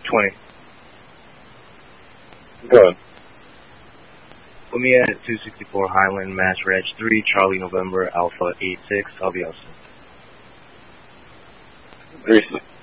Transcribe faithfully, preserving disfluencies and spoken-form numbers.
twenty. Go ahead. Put me at two sixty-four Highland, Mass Reg three, Charlie November, Alpha eight six. I'll be out soon. Greasy.